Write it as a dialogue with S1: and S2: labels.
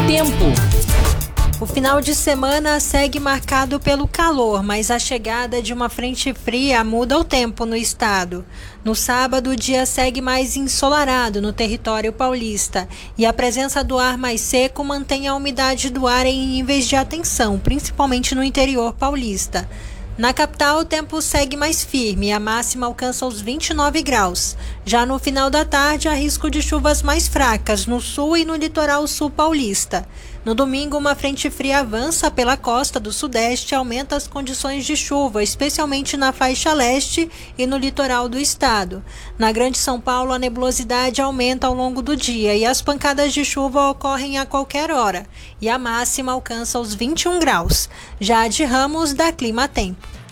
S1: Tempo.
S2: O final de semana segue marcado pelo calor, mas a chegada de uma frente fria muda o tempo no estado. No sábado, o dia segue mais ensolarado no território paulista e a presença do ar mais seco mantém a umidade do ar em níveis de atenção, principalmente no interior paulista. Na capital, o tempo segue mais firme e a máxima alcança os 29 graus. Já no final da tarde, há risco de chuvas mais fracas no sul e no litoral sul paulista. No domingo, uma frente fria avança pela costa do sudeste e aumenta as condições de chuva, especialmente na faixa leste e no litoral do estado. Na Grande São Paulo, a nebulosidade aumenta ao longo do dia e as pancadas de chuva ocorrem a qualquer hora. E a máxima alcança os 21 graus. Já de Ramos, da Clima Tempo.